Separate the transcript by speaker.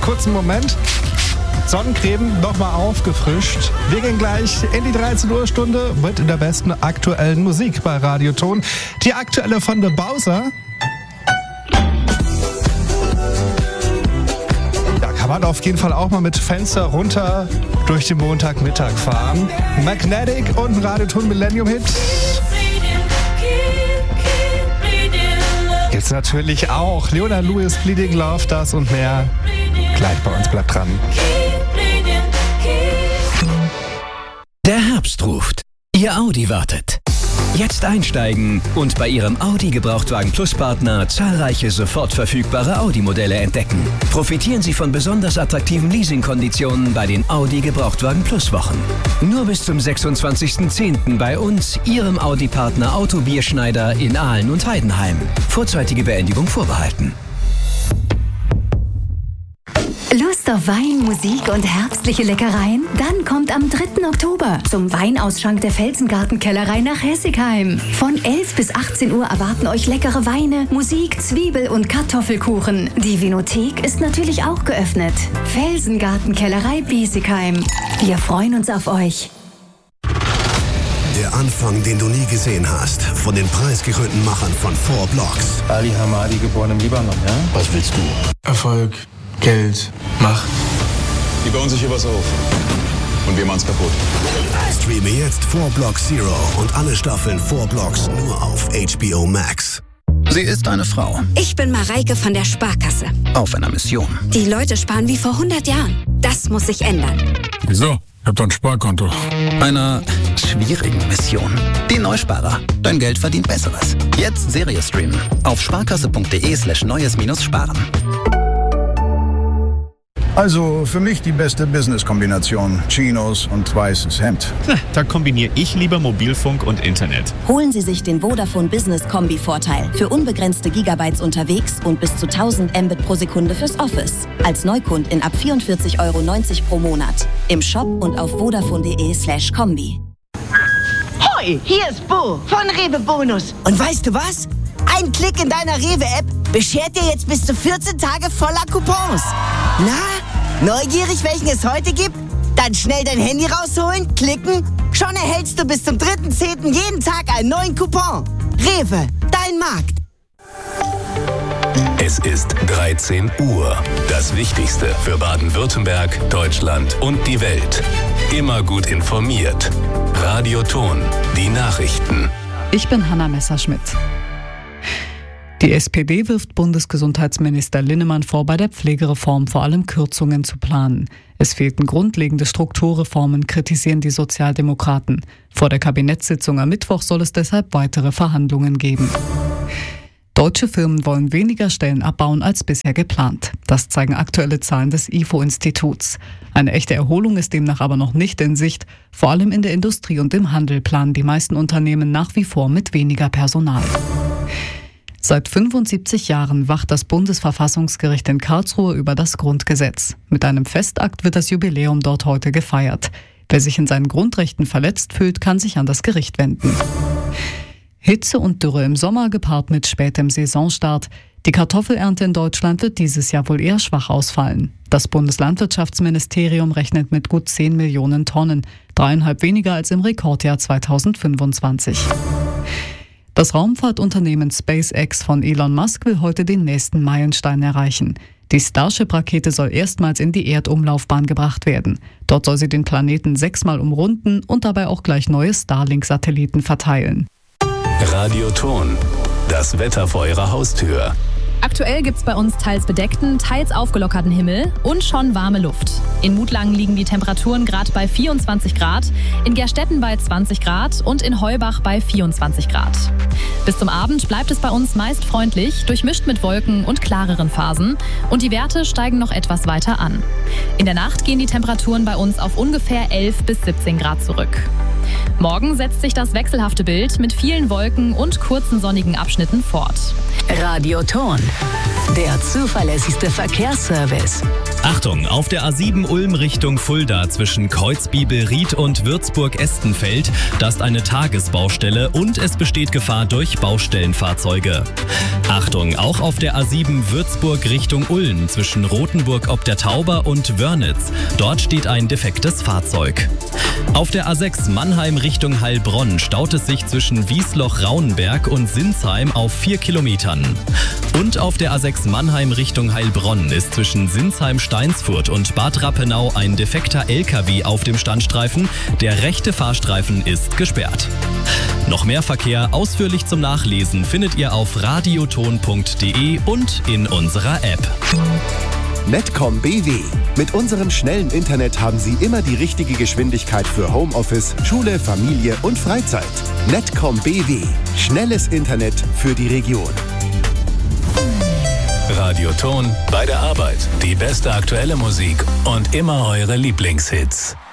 Speaker 1: kurzen Moment. Sonnencreme nochmal aufgefrischt. Wir gehen gleich in die 13 Uhr Stunde mit der besten aktuellen Musik bei Radioton. Die aktuelle von The Bowser. Da kann man auf jeden Fall auch mal mit Fenster runter durch den Montagmittag fahren. Magnetic und Radioton Millennium Hit. Jetzt natürlich auch Leona Lewis, Bleeding Love, das und mehr. Gleich bei uns, bleibt dran.
Speaker 2: Der Herbst ruft. Ihr Audi wartet. Jetzt einsteigen und bei Ihrem Audi Gebrauchtwagen Plus Partner zahlreiche sofort verfügbare Audi-Modelle entdecken. Profitieren Sie von besonders attraktiven Leasingkonditionen bei den Audi Gebrauchtwagen Plus Wochen. Nur bis zum 26.10. bei uns, Ihrem Audi-Partner Auto Bierschneider in Aalen und Heidenheim. Vorzeitige Beendigung vorbehalten.
Speaker 3: Lust auf Wein, Musik und herbstliche Leckereien? Dann kommt am 3. Oktober zum Weinausschank der Felsengarten-Kellerei nach Hessigheim. Von 11 bis 18 Uhr erwarten euch leckere Weine, Musik, Zwiebel- und Kartoffelkuchen. Die Vinothek ist natürlich auch geöffnet. Felsengarten-Kellerei Biesigheim. Wir freuen uns auf euch.
Speaker 4: Der Anfang, den du nie gesehen hast, von den preisgekrönten Machern von 4 Blocks.
Speaker 5: Ali Hamadi, geboren im Libanon, ja?
Speaker 4: Was willst du?
Speaker 5: Erfolg, Geld, Macht.
Speaker 6: Die bauen sich hier was auf. Und wir machen's kaputt.
Speaker 4: Streame jetzt 4 Blocks Zero und alle Staffeln 4 Blocks nur auf HBO Max.
Speaker 2: Sie ist eine Frau.
Speaker 7: Ich bin Mareike von der Sparkasse.
Speaker 2: Auf einer Mission.
Speaker 7: Die Leute sparen wie vor 100 Jahren. Das muss sich ändern.
Speaker 8: Wieso? Ich hab doch ein Sparkonto.
Speaker 2: Einer schwierigen Mission. Die Neusparer. Dein Geld verdient Besseres. Jetzt Serie streamen. Auf sparkasse.de/neues-sparen.
Speaker 9: Also für mich die beste Business-Kombination. Chinos und weißes Hemd.
Speaker 10: Da kombiniere ich lieber Mobilfunk und Internet.
Speaker 11: Holen Sie sich den Vodafone Business Kombi-Vorteil. Für unbegrenzte Gigabytes unterwegs und bis zu 1000 Mbit pro Sekunde fürs Office. Als Neukundin ab 44,90 € pro Monat. Im Shop und auf vodafone.de/kombi.
Speaker 12: Hoi, hier ist Bo von Rewe Bonus. Und weißt du was? Ein Klick in deiner Rewe-App beschert dir jetzt bis zu 14 Tage voller Coupons. Na, neugierig, welchen es heute gibt? Dann schnell dein Handy rausholen, klicken. Schon erhältst du bis zum 3.10. jeden Tag einen neuen Coupon. Rewe, dein Markt.
Speaker 13: Es ist 13 Uhr. Das Wichtigste für Baden-Württemberg, Deutschland und die Welt. Immer gut informiert. Radioton, die Nachrichten.
Speaker 14: Ich bin Hanna Messerschmidt. Die SPD wirft Bundesgesundheitsminister Linnemann vor, bei der Pflegereform vor allem Kürzungen zu planen. Es fehlten grundlegende Strukturreformen, kritisieren die Sozialdemokraten. Vor der Kabinettssitzung am Mittwoch soll es deshalb weitere Verhandlungen geben. Deutsche Firmen wollen weniger Stellen abbauen als bisher geplant. Das zeigen aktuelle Zahlen des IFO-Instituts. Eine echte Erholung ist demnach aber noch nicht in Sicht. Vor allem in der Industrie und im Handel planen die meisten Unternehmen nach wie vor mit weniger Personal. Seit 75 Jahren wacht das Bundesverfassungsgericht in Karlsruhe über das Grundgesetz. Mit einem Festakt wird das Jubiläum dort heute gefeiert. Wer sich in seinen Grundrechten verletzt fühlt, kann sich an das Gericht wenden. Hitze und Dürre im Sommer gepaart mit spätem Saisonstart. Die Kartoffelernte in Deutschland wird dieses Jahr wohl eher schwach ausfallen. Das Bundeslandwirtschaftsministerium rechnet mit gut 10 Millionen Tonnen, 3,5 weniger als im Rekordjahr 2025. Das Raumfahrtunternehmen SpaceX von Elon Musk will heute den nächsten Meilenstein erreichen. Die Starship-Rakete soll erstmals in die Erdumlaufbahn gebracht werden. Dort soll sie den Planeten 6-mal umrunden und dabei auch gleich neue Starlink-Satelliten verteilen.
Speaker 13: Radioton, das Wetter vor Ihrer Haustür.
Speaker 15: Aktuell gibt's bei uns teils bedeckten, teils aufgelockerten Himmel und schon warme Luft. In Mutlangen liegen die Temperaturen gerade bei 24 Grad, in Gerstetten bei 20 Grad und in Heubach bei 24 Grad. Bis zum Abend bleibt es bei uns meist freundlich, durchmischt mit Wolken und klareren Phasen und die Werte steigen noch etwas weiter an. In der Nacht gehen die Temperaturen bei uns auf ungefähr 11 bis 17 Grad zurück. Morgen setzt sich das wechselhafte Bild mit vielen Wolken und kurzen sonnigen Abschnitten fort.
Speaker 3: Radioton, der zuverlässigste Verkehrsservice.
Speaker 10: Achtung, auf der A7 Ulm Richtung Fulda zwischen Kreuzbibel-Ried und Würzburg-Estenfeld, da ist eine Tagesbaustelle und es besteht Gefahr durch Baustellenfahrzeuge. Achtung, auch auf der A7 Würzburg Richtung Ulm zwischen Rothenburg ob der Tauber und Wörnitz, dort steht ein defektes Fahrzeug. Auf der A6 Mannheim Richtung Heilbronn staut es sich zwischen Wiesloch-Raunenberg und Sinsheim auf 4 Kilometern. Und auf der A6 Mannheim Richtung Heilbronn ist zwischen Sinsheim-Steinsfurt und Bad Rappenau ein defekter LKW auf dem Standstreifen. Der rechte Fahrstreifen ist gesperrt. Noch mehr Verkehr ausführlich zum Nachlesen findet ihr auf radioton.de und in unserer App.
Speaker 16: Netcom BW. Mit unserem schnellen Internet haben Sie immer die richtige Geschwindigkeit für Homeoffice, Schule, Familie und Freizeit. Netcom BW. Schnelles Internet für die Region.
Speaker 13: Radioton bei der Arbeit. Die beste aktuelle Musik und immer eure Lieblingshits.